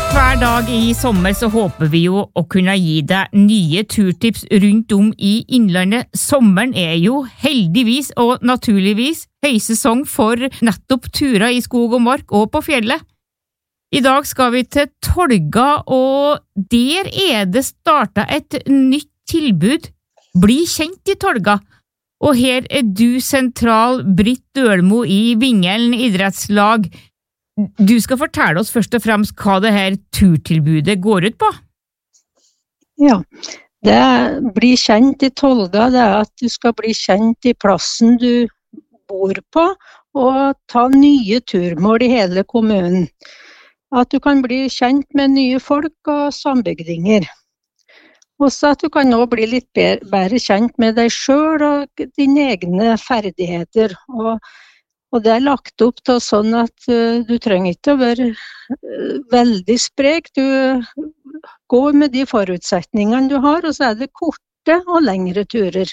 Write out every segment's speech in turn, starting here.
Hver dag i sommer så håper vi jo å kunne gi deg nye turtips rundt om i innlandet. Sommeren jo heldigvis og naturligvis høysesong for nettopp turer i skog og mark og på fjellet. I dag skal vi til Tolga, og der det startet et nytt tilbud. Bli kjent i Tolga. Og her du sentral Britt Dølmo i Vingelen idrettslag. Du skal fortelle oss først og fremst hva det her turtilbudet går ut på. Ja, det bli kjent i Tolga, det at du skal bli kjent i plassen du bor på, og ta nye turmål i hele kommunen. At du kan bli kjent med nye folk og sambygdinger. Også at du kan nå bli litt bedre kjent med deg selv og dine egne ferdigheter, og det lagt opp til sånn at du trenger ikke å være veldig sprek. Du går med de forutsetningene du har, og så det korte og lengre turer.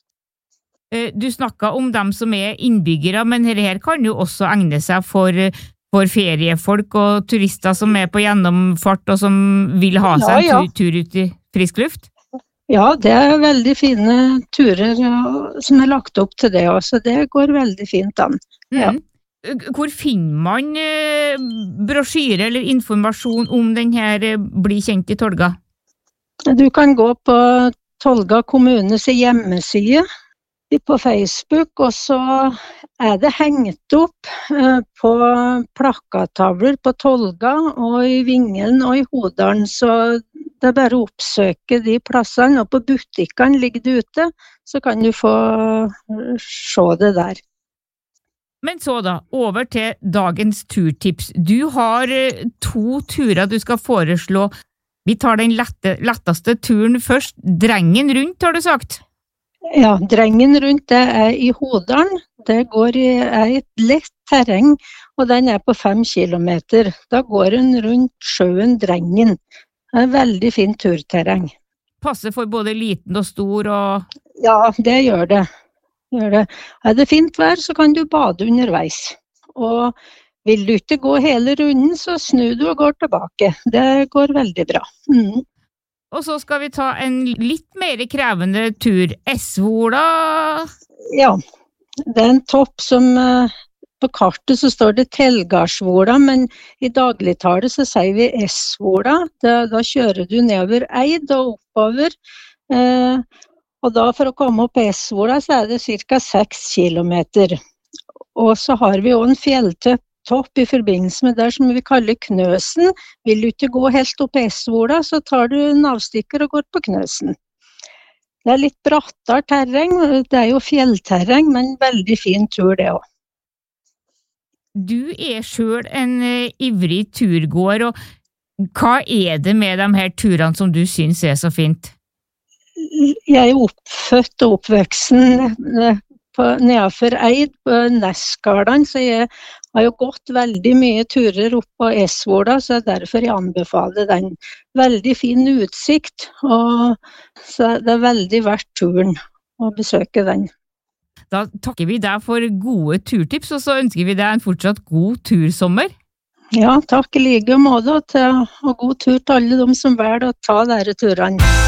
Du snakket om dem som innbyggere, men her kan jo også egne seg for feriefolk og turister som på gjennomfart og som vil ha seg en tur ut i frisk luft. Ja, det veldig fine turer som lagt opp til det, så det går veldig fint an. Ja. Hvor finner man brosjyre eller informasjon om denne Bli kjent i Tolga? Du kan gå på Tolga kommunes hjemmeside på Facebook, og så det hengt opp på plakattavler på Tolga og i Vingelen og i Hodalen, så det bare å oppsøke de plassene, og på butikkene ligger det ute, så kan du få se det der. Men så da, over til dagens turtips. Du har 2 turer du skal foreslå. Vi tar den letteste turen først. Drengen rundt, har du sagt? Ja, Drengen rundt det i Hodalen. Det går i et lett terreng, og den på 5 kilometer. Da går den rundt sjøen Drengen. Det veldig fint turterreng. Passer for både liten og stor og... Ja, det gjør det. Det fint vær, så kan du bade underveis. Og vil du ikke gå hele runden, så snur du og går tilbake. Det går veldig bra. Og så skal vi ta en litt mer krevende tur. Esvola? Ja, det en topp som... På kartet så står det Telgarsvola, men i dagligtale så sier vi Esvola. Da kjører du nedover Eid og oppover. Og da for å komme opp Esvola så det ca. 6 kilometer. Og så har vi også en fjelltopp i forbindelse med der som vi kaller Knøsen. Vil du ikke gå helt opp Esvola, så tar du en avstikker og går på Knøsen. Det litt brattere terreng, det jo fjellterreng, men veldig fin tur det også. Du selv en ivrig turgåer, og hva det med de her turene som du synes så fint? Jeg oppfødt og oppveksen nedenfor Eid på Nesgarden, så jeg har jo gått veldig mye turer opp på Esvola, så derfor jeg anbefaler den. Veldig fin utsikt, og så det veldig verdt turen å besøke den. Da takker vi deg for gode turtips, og så ønsker vi deg en fortsatt god tursommer. Ja, takk i like måte, og god tur til alle de som velger å ta dere turene.